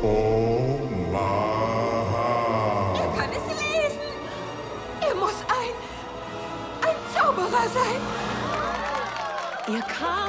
Omaha. Er kann es lesen. Er muss ein Zauberer sein. Er kam